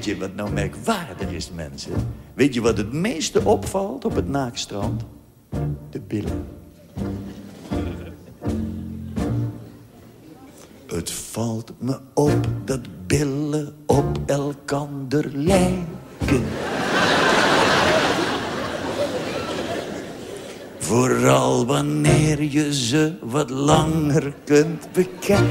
weet je wat nou merkwaardig is, mensen? Weet je wat het meeste opvalt op het Naakstrand? De billen. Het valt me op dat billen op elkander lijken. Vooral wanneer je ze wat langer kunt bekijken.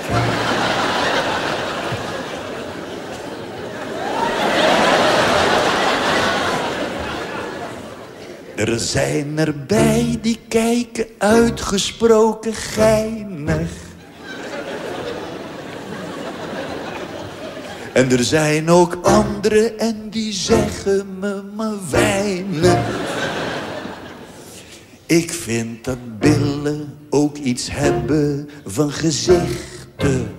Er zijn erbij die kijken uitgesproken geinig. En er zijn ook anderen en die zeggen me maar weinig. Ik vind dat billen ook iets hebben van gezichten.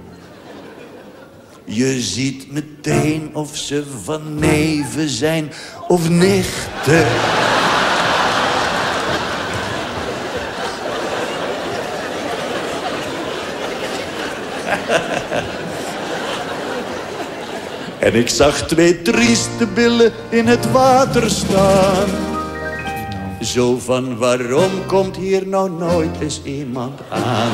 Je ziet meteen of ze van neven zijn of nichten. En ik zag 2 trieste billen in het water staan. Zo van, waarom komt hier nou nooit eens iemand aan?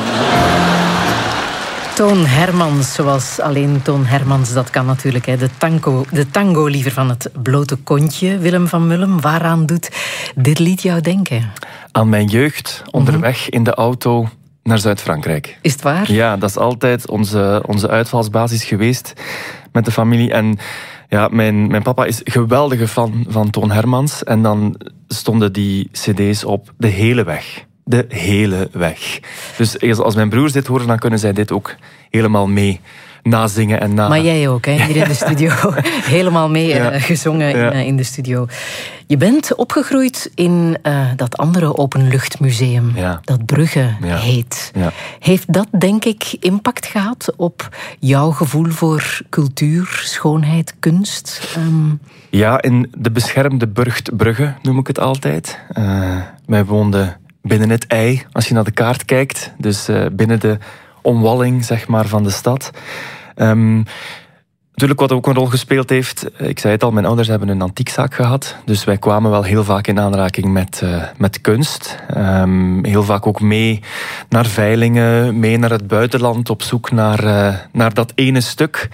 Toon Hermans, zoals alleen Toon Hermans dat kan natuurlijk. Hè. De tango liever van het blote kontje. Willem van Mullen, waaraan doet dit lied jou denken? Aan mijn jeugd, onderweg in de auto naar Zuid-Frankrijk. Is het waar? Ja, dat is altijd onze uitvalsbasis geweest met de familie. En ja, mijn papa is geweldige fan van Toon Hermans. En dan stonden die cd's op de hele weg. De hele weg. Dus als mijn broers dit horen, dan kunnen zij dit ook helemaal mee nazingen en Maar jij ook, hè? Hier in de studio. Helemaal mee gezongen in de studio. Je bent opgegroeid in dat andere openluchtmuseum. Ja. Dat Brugge heet. Ja. Heeft dat, denk ik, impact gehad op jouw gevoel voor cultuur, schoonheid, kunst? Ja, in de beschermde burcht Brugge noem ik het altijd. Wij woonden binnen het ei, als je naar de kaart kijkt. Dus binnen de omwalling, zeg maar, van de stad. Natuurlijk wat ook een rol gespeeld heeft, ik zei het al, mijn ouders hebben een antiekzaak gehad. Dus wij kwamen wel heel vaak in aanraking met kunst. Heel vaak ook mee naar veilingen, mee naar het buitenland op zoek naar dat ene stuk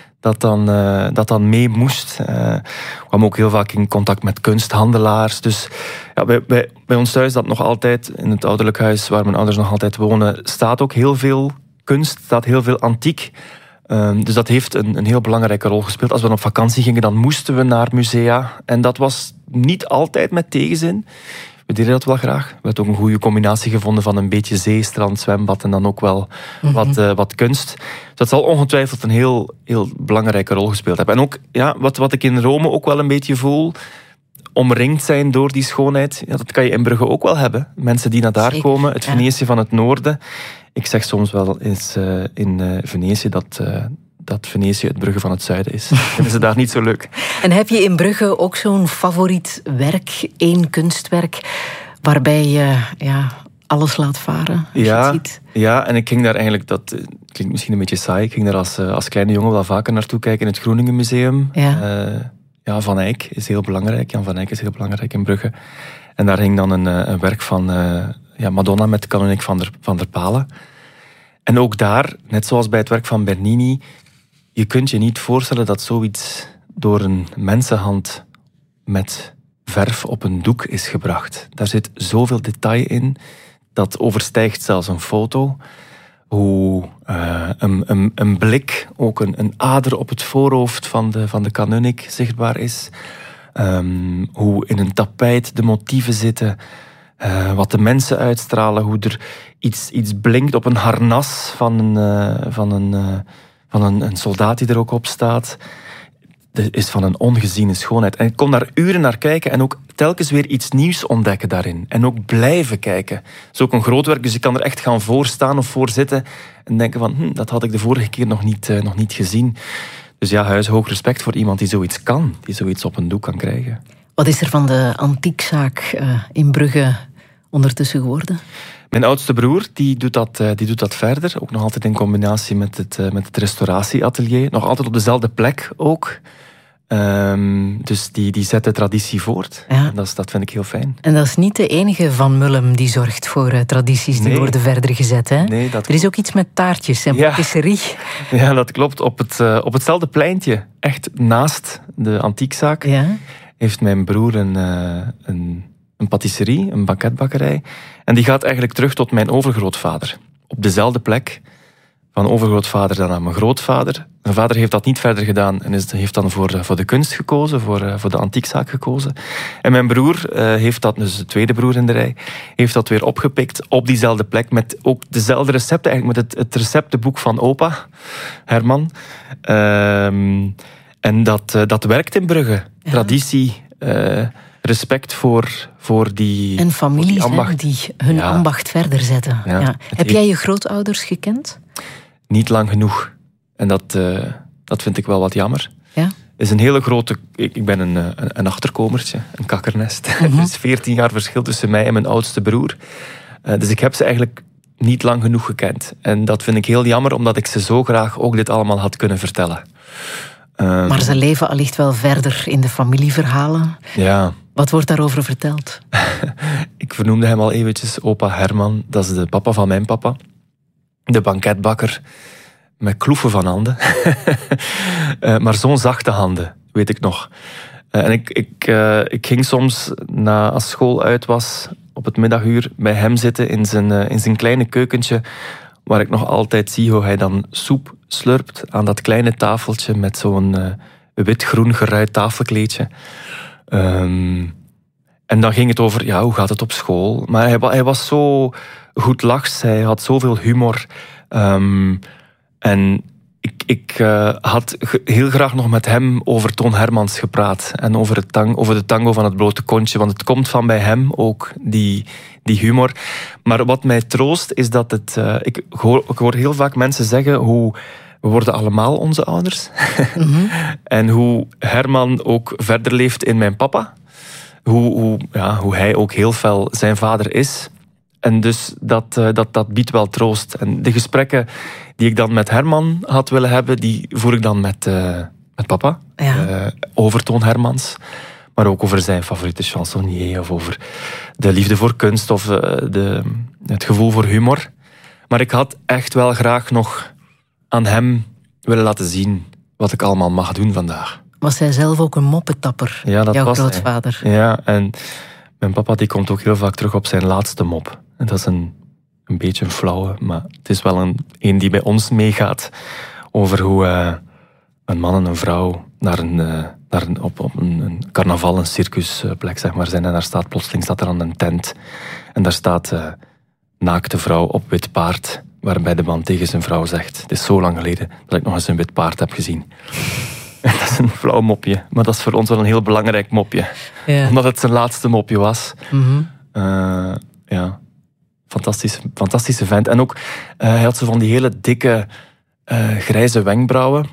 dat dan mee moest. We kwamen ook heel vaak in contact met kunsthandelaars. Dus ja, bij ons thuis, dat nog altijd, in het ouderlijk huis waar mijn ouders nog altijd wonen, staat ook heel veel kunst, staat heel veel antiek. Dus dat heeft een heel belangrijke rol gespeeld. Als we op vakantie gingen, dan moesten we naar musea. En dat was niet altijd met tegenzin. We deden dat wel graag. We hadden ook een goede combinatie gevonden van een beetje zee, strand, zwembad en dan ook wel wat kunst. Dus dat zal ongetwijfeld een heel, heel belangrijke rol gespeeld hebben. En ook wat ik in Rome ook wel een beetje voel, omringd zijn door die schoonheid, dat kan je in Brugge ook wel hebben. Mensen die naar daar komen, het Venetië van het noorden. Ik zeg soms wel eens in Venetië dat Venetië het Brugge van het zuiden is. Vinden ze daar niet zo leuk. En heb je in Brugge ook zo'n favoriet werk, één kunstwerk, waarbij je alles laat varen? Ja, en ik ging daar eigenlijk, dat klinkt misschien een beetje saai, ik ging daar als kleine jongen wel vaker naartoe kijken in het Groningen Museum. Ja. Van Eyck is heel belangrijk. Jan van Eyck is heel belangrijk in Brugge. En daar hing dan een werk van Madonna met Kanoniek van der Palen. En ook daar, net zoals bij het werk van Bernini, je kunt je niet voorstellen dat zoiets door een mensenhand met verf op een doek is gebracht. Daar zit zoveel detail in, dat overstijgt zelfs een foto. Hoe een blik, ook een ader op het voorhoofd van de kanunnik zichtbaar is. Hoe in een tapijt de motieven zitten. Wat de mensen uitstralen. Hoe er iets blinkt op een harnas van een soldaat die er ook op staat. Dat is van een ongeziene schoonheid. En ik kon daar uren naar kijken en ook telkens weer iets nieuws ontdekken daarin. En ook blijven kijken. Het is ook een groot werk, dus ik kan er echt gaan voor staan of voor zitten en denken van, dat had ik de vorige keer nog niet gezien. Dus ja, huishoog respect voor iemand die zoiets kan, die zoiets op een doek kan krijgen. Wat is er van de antiekzaak in Brugge ondertussen geworden? Mijn oudste broer die doet dat verder, ook nog altijd in combinatie met het restauratieatelier. Nog altijd op dezelfde plek ook. Dus die zet de traditie voort. Ja. En dat vind ik heel fijn. En dat is niet de enige Van Mullum die zorgt voor tradities die worden verder gezet. Hè? Nee, er is ook iets met taartjes en patisserie. Ja, dat klopt. Op hetzelfde pleintje, echt naast de antiekzaak, heeft mijn broer een patisserie, een banketbakkerij. En die gaat eigenlijk terug tot mijn overgrootvader. Op dezelfde plek. Van overgrootvader dan aan mijn grootvader. Mijn vader heeft dat niet verder gedaan en heeft dan voor de kunst gekozen, voor de antiekzaak gekozen. En mijn broer heeft dat, dus de tweede broer in de rij, heeft dat weer opgepikt op diezelfde plek met ook dezelfde recepten, eigenlijk met het receptenboek van opa, Herman. En dat werkt in Brugge. Ja. Traditie, respect voor die en families ambacht. Die hun ambacht verder zetten. Ja, ja. Heb jij je grootouders gekend? Niet lang genoeg. En dat vind ik wel wat jammer. Ja? Is een hele grote... Ik ben een achterkomertje, een kakkernest. Er is 14 jaar verschil tussen mij en mijn oudste broer. Dus ik heb ze eigenlijk niet lang genoeg gekend. En dat vind ik heel jammer, omdat ik ze zo graag ook dit allemaal had kunnen vertellen. Maar ze leven allicht wel verder in de familieverhalen. Ja. Wat wordt daarover verteld? Ik vernoemde hem al eventjes, opa Herman. Dat is de papa van mijn papa. De banketbakker. Met kloeven van handen. Maar zo'n zachte handen, weet ik nog. En ik ging soms, als school uit was, op het middaguur bij hem zitten in zijn kleine keukentje, waar ik nog altijd zie hoe hij dan soep slurpt aan dat kleine tafeltje met zo'n wit-groen geruit tafelkleedje. En dan ging het over, hoe gaat het op school? Maar hij was zo goedlachs, hij had zoveel humor. En ik had heel graag nog met hem over Toon Hermans gepraat. En over de tango van het blote kontje. Want het komt van bij hem ook, die humor. Maar wat mij troost is dat het... Ik hoor heel vaak mensen zeggen hoe... We worden allemaal onze ouders. Mm-hmm. En hoe Herman ook verder leeft in mijn papa. Hoe hij ook heel fel zijn vader is. En dus dat biedt wel troost. En de gesprekken die ik dan met Herman had willen hebben, die voer ik dan met papa. Ja. Over Toon Hermans. Maar ook over zijn favoriete chansonnier. Of over de liefde voor kunst. Of het gevoel voor humor. Maar ik had echt wel graag nog aan hem willen laten zien wat ik allemaal mag doen vandaag. Was hij zelf ook een moppetapper? Ja, dat jouw was grootvader. Hij. Ja, en mijn papa die komt ook heel vaak terug op zijn laatste mop. En dat is een beetje een flauwe, maar het is wel een die bij ons meegaat. Over hoe een man en een vrouw op een carnaval, een circusplek zeg maar, zijn. En plotseling staat er aan een tent. En daar staat naakte vrouw op wit paard. Waarbij de man tegen zijn vrouw zegt: het is zo lang geleden dat ik nog eens een wit paard heb gezien. En dat is een flauw mopje. Maar dat is voor ons wel een heel belangrijk mopje. Ja. Omdat het zijn laatste mopje was. Mm-hmm. Ja. Fantastische vent. En ook, hij had zo van die hele dikke grijze wenkbrauwen.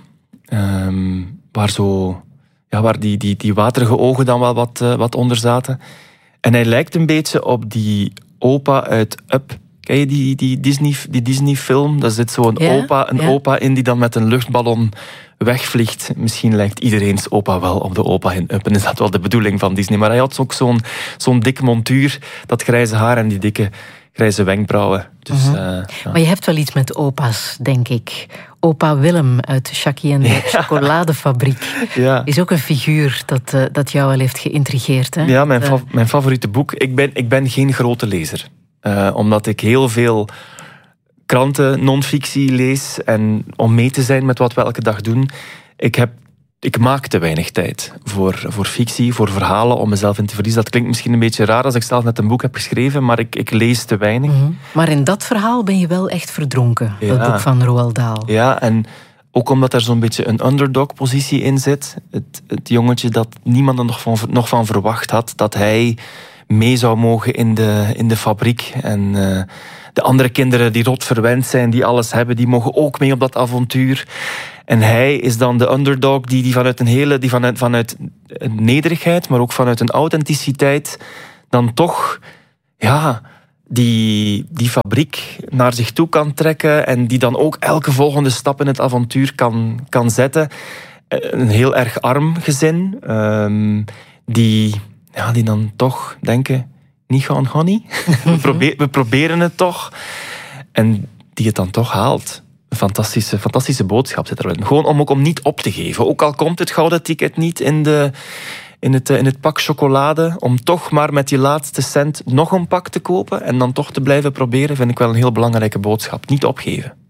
Waar die waterige ogen dan wel wat onder zaten. En hij lijkt een beetje op die opa uit Up. Ken je die Disney-film? Daar zit zo'n opa in die dan met een luchtballon wegvliegt. Misschien lijkt iedereen's opa wel op de opa in Up. En is dat wel de bedoeling van Disney. Maar hij had ook zo'n dik montuur, dat grijze haar en die dikke grijze wenkbrauwen. Dus, Maar je hebt wel iets met opa's, denk ik. Opa Willem uit Jackie en de chocoladefabriek. Ja. Is ook een figuur dat jou wel heeft geïntrigeerd. Hè? Ja, mijn favoriete boek. Ik ben geen grote lezer. Omdat ik heel veel kranten, non-fictie lees. En om mee te zijn met wat we elke dag doen. Ik maak te weinig tijd voor fictie, voor verhalen, om mezelf in te verliezen. Dat klinkt misschien een beetje raar als ik zelf net een boek heb geschreven, maar ik lees te weinig. Mm-hmm. Maar in dat verhaal ben je wel echt verdronken, dat boek van Roald Dahl. Ja, en ook omdat er zo'n beetje een underdog-positie in zit. Het jongetje dat niemand er nog van verwacht had, dat hij mee zou mogen in de fabriek. En de andere kinderen die rot verwend zijn, die alles hebben, die mogen ook mee op dat avontuur. En hij is dan de underdog die vanuit een nederigheid, maar ook vanuit een authenticiteit, dan toch die fabriek naar zich toe kan trekken en die dan ook elke volgende stap in het avontuur kan zetten. een heel erg arm gezin, die dan toch denken, niet gaan niet. We proberen het toch. En die het dan toch haalt. Een fantastische boodschap zit erin. Gewoon om niet op te geven. Ook al komt het gouden ticket niet in het pak chocolade, om toch maar met die laatste cent nog een pak te kopen en dan toch te blijven proberen, vind ik wel een heel belangrijke boodschap. Niet opgeven.